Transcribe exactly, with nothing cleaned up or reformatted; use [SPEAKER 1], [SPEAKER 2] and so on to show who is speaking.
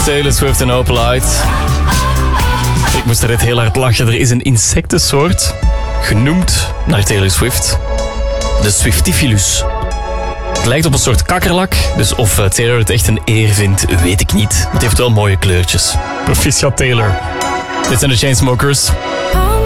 [SPEAKER 1] Taylor Swift en Opalite. Ik moest er net heel hard lachen. Er is een insectensoort genoemd naar Taylor Swift. De Swiftifilus. Het lijkt op een soort kakkerlak, dus of Taylor het echt een eer vindt, weet ik niet. Het heeft wel mooie kleurtjes. Proficiat Taylor. Dit zijn de Chainsmokers.